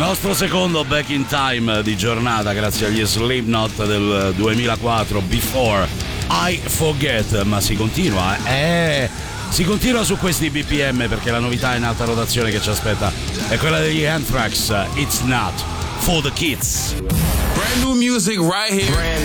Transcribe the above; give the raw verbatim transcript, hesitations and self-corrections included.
Nostro secondo Back in Time di giornata grazie agli Slipknot del duemilaquattro, Before I Forget. Ma si continua, eh si continua su questi B P M, perché la novità in alta rotazione che ci aspetta è quella degli Anthrax, It's Not For The Kids. Brand new music right here. Brand